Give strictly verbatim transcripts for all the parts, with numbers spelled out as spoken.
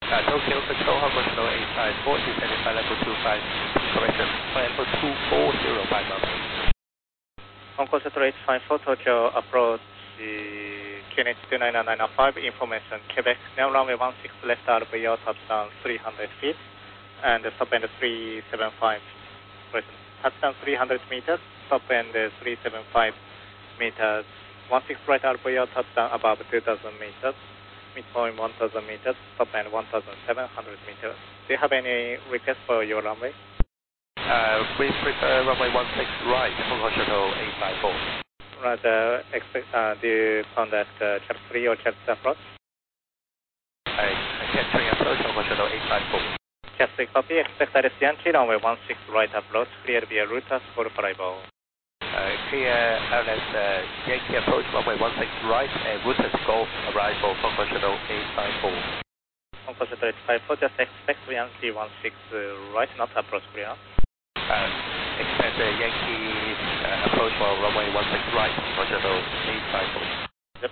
Uh, Tokyo Control, Hong Kong Control eight five four, descending by level two five, correction, by level two four zero five miles. Hong Kong Control eight five four, Tokyo approach Q N H two nine nine nine five, information Quebec, now runway one six left R V O, touchdown three hundred feet, and stop end three seven five, correction, touchdown three hundred meters, stop end three seven five meters, one six right R V O, touchdown above two thousand meters, midpoint one thousand meters, stop end one thousand seven hundred meters. Do you have any request for your runway? Uh, we prefer runway one six right, Hong Kong Shuttle eight five four. Rather, expect, uh, do you conduct uh, Chart three or Chart approach? I Chart three approach, Hong Kong Shuttle eight five four. Chart three copy, expect that is Yankee, runway one six right approach, clear via Rutas for arrival. Uh, clear L S uh, Yankee approach, runway one six right, and Rutas Golf arrival, Hong Kong Shuttle eight five four. Hong Kong Shuttle eight five four, just expect Yankee one six uh, right, not approach clear. Uh, expect uh, Yankee uh, approach for runway one six right, Hong Kong Shuttle eight five four. Yep.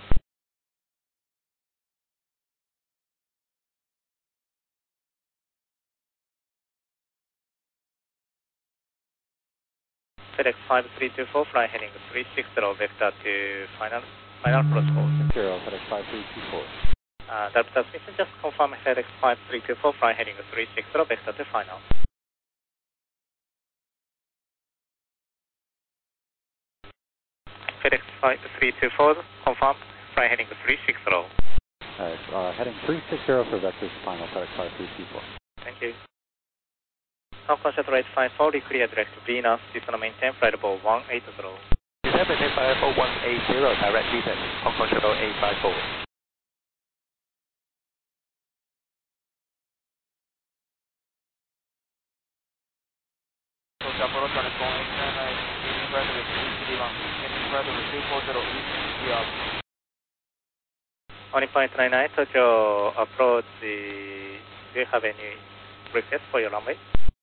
FedEx five three two four, fly heading three six zero, vector to final, final approach hold. Zero, FedEx five three two four. Uh, Delta transmission, just confirm FedEx five three two four, fly heading three six zero, vector to final. FedEx five three two four, confirm, fly heading three six zero. Alright, uh, heading three six zero for vectors to final, FedEx five three two four. Thank you. Hong Kong Shuttle eight five four, clear direct to Venus, descend and maintain flight level one eight zero. Descend maintain flight level one eight zero, direct descent, Hong Kong Shuttle eight five four. Approach on phone eight nine nine, leading flight level three three one, ending flight level two four zero, east T R. one point nine nine, Tokyo approach, do you have any request for your runway?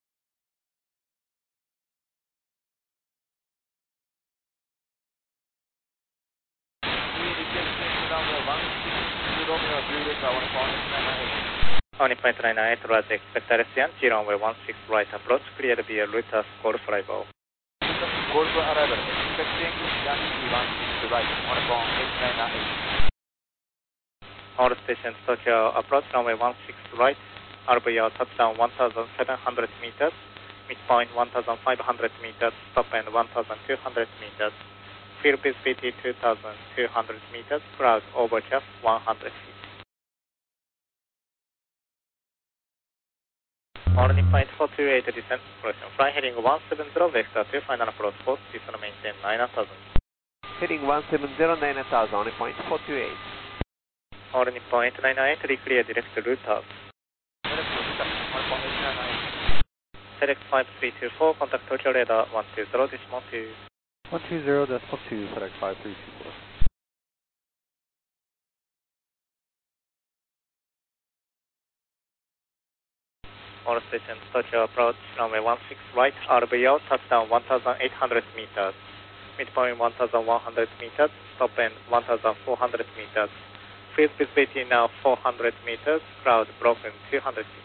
one point nine nine, Roger, expect direction, runway one six right approach, clear via Rutas Golf arrival. Golf arrival, expecting Yankee one six right, on phone eight nine nine eight. All stations, Tokyo approach, runway one six right, R V O touchdown one thousand seven hundred meters, midpoint one thousand five hundred meters, stop end one thousand two hundred meters, field visibility two thousand two hundred meters, cloud overcast one hundred feet. Morning flight four two eight, descent exploration, fly heading one seven zero, vector to final approach port, descend maintain nine thousand. Heading one seven zero, nine thousand, on point four two eight. Morning point nine nine eight, clear direct to Rutas. FedEx five three two four, contact Tokyo radar one two zero, decimal two. one two zero, decimal two, FedEx five three two four. All stations, Tokyo approach, runway one six right, R V O, touchdown one thousand eight hundred meters, midpoint one thousand one hundred meters, stop end one thousand four hundred meters, field visibility now four hundred meters, cloud broken two hundred feet.